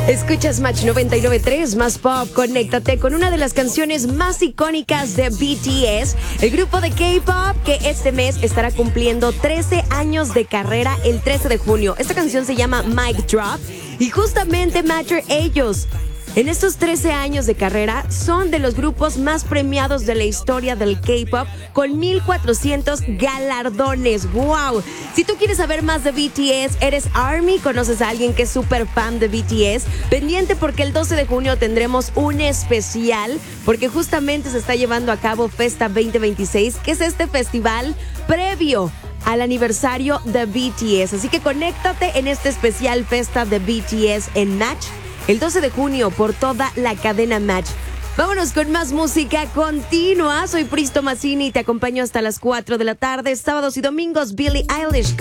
Escuchas Match 99.3, más pop. Conéctate con una de las canciones más icónicas de BTS, el grupo de K-pop que este mes estará cumpliendo 13 años de carrera el 13 de junio. Esta canción se llama Mic Drop y justamente Matcher, ellos en estos 13 años de carrera son de los grupos más premiados de la historia del K-pop con 1,400 galardones. ¡Wow! Si tú quieres saber más de BTS, eres ARMY, conoces a alguien que es súper fan de BTS, pendiente porque el 12 de junio tendremos un especial porque justamente se está llevando a cabo Festa 2026, que es este festival previo al aniversario de BTS. Así que conéctate en este especial Festa de BTS en Match el 12 de junio por toda la cadena Match. Vámonos con más música continua. Soy Pristo Mazzini y te acompaño hasta las 4 de la tarde, sábados y domingos, Billie Eilish.